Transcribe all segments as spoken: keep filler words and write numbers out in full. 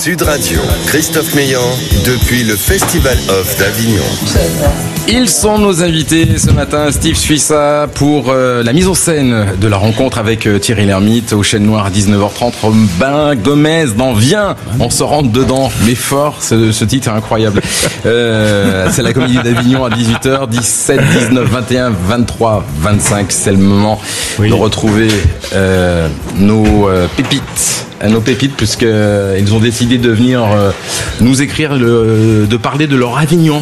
Sud Radio, Christophe Meillan, depuis le Festival Off d'Avignon. Ils sont nos invités ce matin, Steve Suissa, pour euh, la mise en scène de la rencontre avec euh, Thierry Lhermitte au Chêne Noir à dix-neuf heures trente. Robin Gomez dans Viens, on se rentre dedans, mais fort, ce, ce titre est incroyable. Euh, c'est la Comédie d'Avignon à dix-huit heures, dix-sept, dix-neuf, vingt et un, vingt-trois, vingt-cinq. C'est le moment oui. de retrouver euh, nos euh, pépites. Nos pépites, puisqu'ils ont décidé de venir euh, nous écrire, le, de parler de leur Avignon.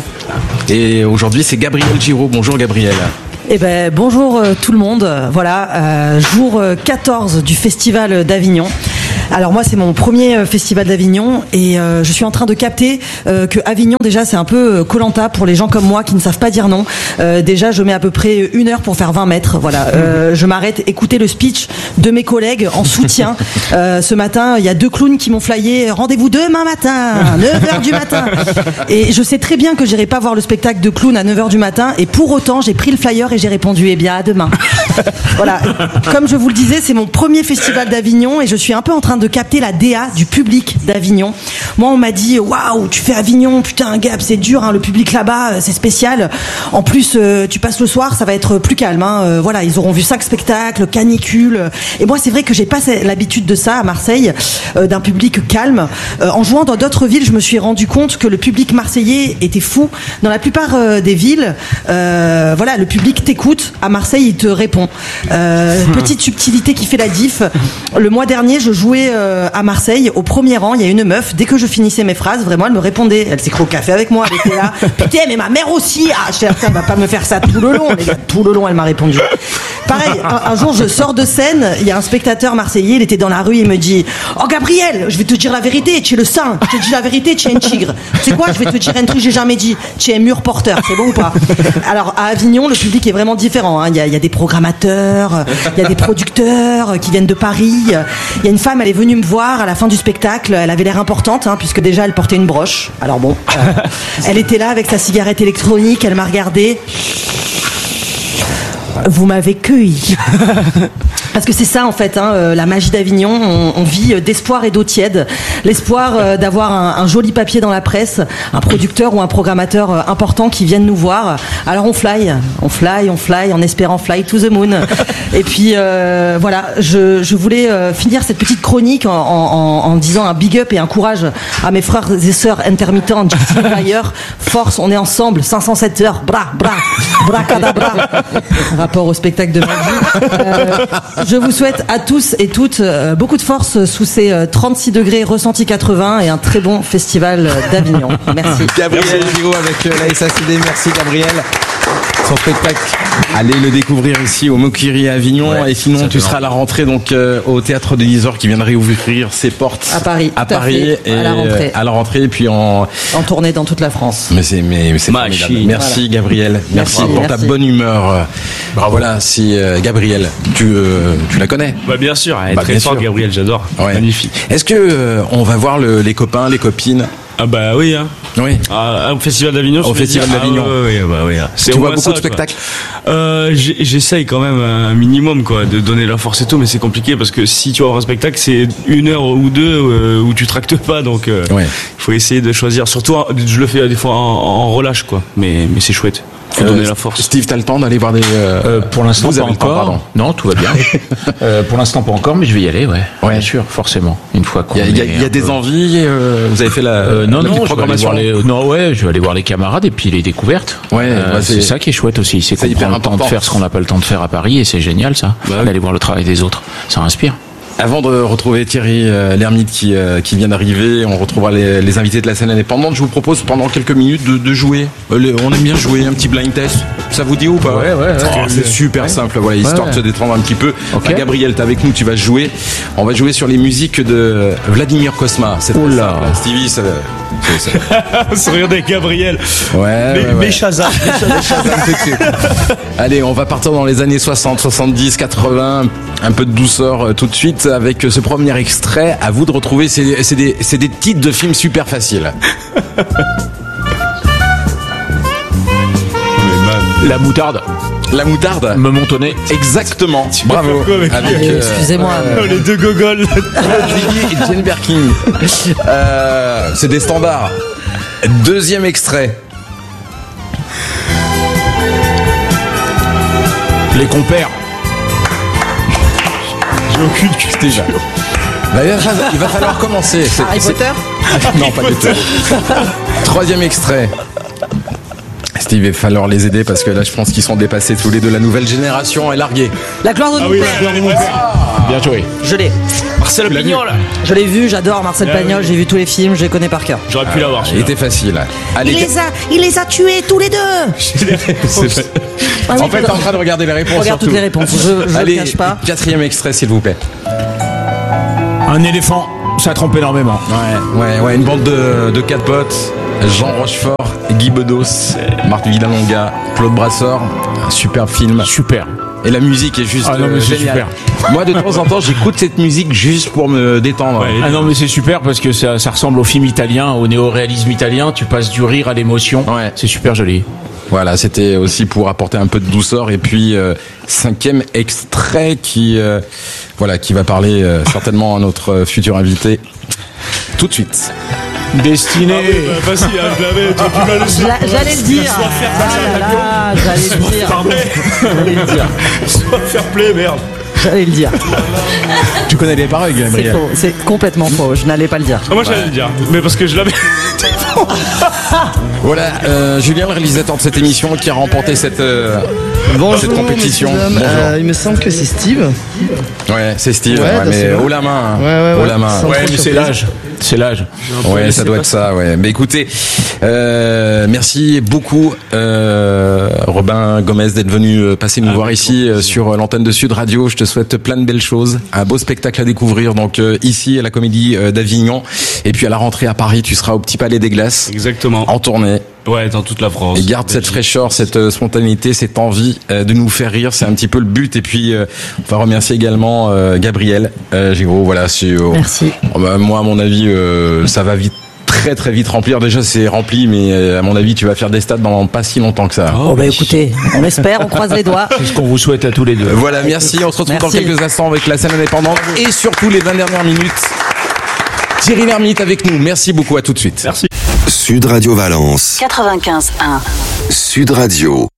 Et aujourd'hui, c'est Gabriel Giraud. Bonjour Gabriel. Eh ben, bonjour euh, tout le monde. Voilà, euh, jour quatorze du Festival d'Avignon. Alors moi, c'est mon premier festival d'Avignon et euh, je suis en train de capter euh, que Avignon, déjà, c'est un peu Koh-Lanta pour les gens comme moi qui ne savent pas dire non. Euh, déjà, je mets à peu près une heure pour faire vingt mètres. Voilà, euh, je m'arrête écouter le speech de mes collègues en soutien. Euh, ce matin, il y a deux clowns qui m'ont flyé. Rendez-vous demain matin, neuf heures du matin. Et je sais très bien que j'irai pas voir le spectacle de clown à neuf heures du matin. Et pour autant, j'ai pris le flyer et j'ai répondu, eh bien, à demain. Voilà. Comme je vous le disais, c'est mon premier festival d'Avignon et je suis un peu en train de capter la D A du public d'Avignon. Moi, on m'a dit, waouh, tu fais Avignon, putain, Gab, c'est dur, hein, le public là-bas, c'est spécial. En plus, euh, tu passes le soir, ça va être plus calme. Hein. Euh, voilà, ils auront vu cinq spectacles, canicule. Et moi, c'est vrai que j'ai pas l'habitude de ça à Marseille, euh, d'un public calme. Euh, en jouant dans d'autres villes, je me suis rendu compte que le public marseillais était fou. Dans la plupart euh, des villes, euh, voilà, le public t'écoute. À Marseille, il te répond. Euh, petite subtilité qui fait la diff. Le mois dernier, je jouais euh, à Marseille, au premier rang, il y a une meuf. Dès que je finissais mes phrases, vraiment, elle me répondait. Elle s'est cru au café avec moi. Elle était là. Putain, mais ma mère aussi. Ah, je sais, elle va pas me faire ça tout le long. Les gars, tout le long, elle m'a répondu. Pareil, un, un jour, je sors de scène. Il y a un spectateur marseillais. Il était dans la rue. Il me dit, oh Gabriel, je vais te dire la vérité. Tu es le sang. Je te dis la vérité. Tu es un tigre. Tu sais quoi? Je vais te dire un truc que j'ai jamais dit. Tu es un mur porteur. C'est bon ou pas? Alors à Avignon, le public est vraiment différent. Hein. Il y a, il y a des programmateurs, il y a des producteurs qui viennent de Paris. Il y a une femme, elle est venue me voir à la fin du spectacle. Elle avait l'air importante, hein, puisque déjà elle portait une broche. Alors bon, euh, elle était là avec sa cigarette électronique. Elle m'a regardé. Vous m'avez cueilli. Parce que c'est ça en fait, hein, euh, la magie d'Avignon, on, on vit d'espoir et d'eau tiède. L'espoir euh, d'avoir un, un joli papier dans la presse, un producteur ou un programmateur euh, important qui viennent nous voir. Alors on fly, on fly, on fly, en espérant fly to the moon. Et puis euh, voilà, je, je voulais euh, finir cette petite chronique en, en, en disant un big up et un courage à mes frères et sœurs intermittents, d'ailleurs. Force, on est ensemble, cinq cent sept heures, bra, bra, bracadabra. Rapport au spectacle de ma vie. Euh, je vous souhaite à tous et toutes euh, beaucoup de force sous ces euh, trente-six degrés ressenti quatre-vingts et un très bon festival d'Avignon. Merci. Gabriel Giraud avec euh, la S A C D. Merci Gabriel. Son spectacle, allez le découvrir ici au Moquiri à Avignon. Ouais, et sinon tu seras à la rentrée donc euh, au théâtre de dix heures qui vient de réouvrir ses portes à Paris, à Paris fait, et à la rentrée, à la rentrée et puis en en tournée dans toute la France. Mais c'est mais, mais c'est formidable. Merci voilà. Gabriel, merci, merci pour merci. ta bonne humeur. Bravo. Voilà, si euh, Gabriel, tu euh, tu la connais? Bah bien sûr, elle est bah, très forte Gabriel, j'adore. Ouais. Magnifique. Est-ce que euh, on va voir le, les copains, les copines? Ah bah oui hein. Oui. Ah, au Festival d'Avignon. Au Festival dire. d'Avignon. Ah, oui, bah oui. C'est tu vois beaucoup ça, de spectacles. Euh, j'essaye quand même un minimum quoi, de donner la force et tout, mais c'est compliqué parce que si tu vas voir un spectacle, c'est une heure ou deux euh, où tu tractes pas, donc il euh, ouais. faut essayer de choisir. Surtout, je le fais des fois en, en relâche quoi, mais mais c'est chouette. Faut euh, donner la force. Steve, t'as le temps d'aller voir des. Euh, euh, pour l'instant, pas encore. Temps, non, tout va bien. euh, pour l'instant, pas encore, mais je vais y aller, ouais. ouais. Bien sûr, forcément. Une fois qu'on. Il y a, y a, y a des peu... envies. Euh, vous avez fait la. Euh, non, la non, je vais aller voir les. Non, ouais, je vais aller voir les camarades et puis les découvertes. Ouais. Euh, bah c'est... c'est ça qui est chouette aussi, c'est qu'on prend le temps de faire ce qu'on n'a pas le temps de faire à Paris et c'est génial ça. Bah, d'aller voir le travail des autres, ça inspire. Avant de retrouver Thierry euh, Lhermitte qui, euh, qui vient d'arriver, on retrouvera les, les invités de la scène indépendante. Je vous propose pendant quelques minutes de, de jouer. Euh, les, on aime bien jouer un petit blind test. Ça vous dit ou pas? Ouais, ouais, ouais. Oh, c'est super ouais. simple, voilà, histoire ouais, ouais. de se détendre un petit peu. Okay. Bah, Gabriel, t'es avec nous, tu vas jouer. On va jouer sur les musiques de Vladimir Cosma. C'est oh là, Stevie, ça. C'est ça. Sourire des Gabriel. Ouais. Mais, ouais, ouais. mais Shazam. Allez, on va partir dans les années soixante, soixante-dix, quatre-vingts. Un peu de douceur euh, tout de suite avec ce premier extrait. À vous de retrouver. C'est, c'est, des, c'est des titres de films super faciles. La moutarde. La moutarde. Me montonner. Exactement. Tu Bravo. Avec, avec euh, excusez-moi. Euh, les deux gogoles. Gigi et Jane Birkin. Euh, c'est des standards. Deuxième extrait. Les compères. J'ai aucune culture. Bah, il va falloir commencer. C'est, Harry c'est... Potter. Non, pas du tout. Troisième extrait. Steve, il va falloir les aider parce que là, je pense qu'ils sont dépassés tous les deux. La nouvelle génération est larguée. La gloire de mon ah oui, père. La gloire de mon père. Ah. Bien joué. Je l'ai. Marcel Pagnol. Je l'ai vu, j'adore Marcel ah, Pagnol, oui. J'ai vu tous les films, je les connais par cœur. J'aurais pu l'avoir. Il était facile. Allez, il, les a, il les a tués tous les deux. C'est ah, oui, en fait, t'es en train de regarder les réponses. Regarde surtout. toutes les réponses, je, je Allez, ne cache pas. Quatrième extrait, s'il vous plaît. Un éléphant, ça trompe énormément. Ouais, ouais, ouais, une bande de, de quatre potes. Jean Rochefort, Guy Bedos, Marc Villalonga, Claude Brasseur. Un superbe film. Super. Et la musique est juste ah non, mais c'est super. Moi, de temps en temps, j'écoute cette musique juste pour me détendre. Ouais, ah non, mais c'est super parce que ça, ça ressemble au film italien, au néo-réalisme italien. Tu passes du rire à l'émotion. Ouais. C'est super joli. Voilà, c'était aussi pour apporter un peu de douceur. Et puis, euh, cinquième extrait qui, euh, voilà, qui va parler euh, certainement à notre futur invité tout de suite. Destiné. Ah oui, bah, facile, hein, je l'avais, toi, tu m'as laissé. J'allais le dire. Ah là là, j'allais le dire. J'allais le dire. Soit fair play, merde. J'allais le dire. Tu connais les paroles, Gabriel. C'est faux, c'est complètement faux. Je n'allais pas le dire. Ah, moi, j'allais le dire, mais parce que je l'avais. Voilà, euh, Julien, le réalisateur de cette émission, qui a remporté cette, euh, Bonjour, cette compétition. Euh, il me semble que c'est Steve. Ouais, c'est Steve, ouais, ouais, mais haut la main. Hein. Ouais, ouais, haut ouais. la main. Ouais, mais c'est l'âge. C'est l'âge. Ouais, ça doit être ça, ouais. Mais écoutez, euh, merci beaucoup, euh, Robin Gomez, d'être venu passer nous ah, voir ici euh, sur l'antenne de Sud Radio. Je te souhaite plein de belles choses, un beau spectacle à découvrir. Donc euh, ici à la Comédie euh, d'Avignon, et puis à la rentrée à Paris, tu seras au Petit Palais des Glaces. Exactement. En tournée. Ouais, dans toute la France. Et garde cette fraîcheur, cette euh, spontanéité, cette envie euh, de nous faire rire. C'est un petit peu le but. Et puis, euh, on va remercier également euh, Gabriel euh, Giraud. Voilà, c'est, euh, merci. Oh, bah, moi, à mon avis, euh, ça va vite, très très vite remplir. Déjà, c'est rempli, mais euh, à mon avis, tu vas faire des stades dans pas si longtemps que ça. Oh, oh bah écoutez, on espère, on croise les doigts. C'est ce qu'on vous souhaite à tous les deux. Euh, voilà, merci. On se retrouve merci. dans quelques instants avec la scène indépendante et surtout les vingt dernières minutes. Thierry Lhermitte avec nous. Merci beaucoup. À tout de suite. Merci. Sud Radio Valence. quatre-vingt-quinze un. Sud Radio.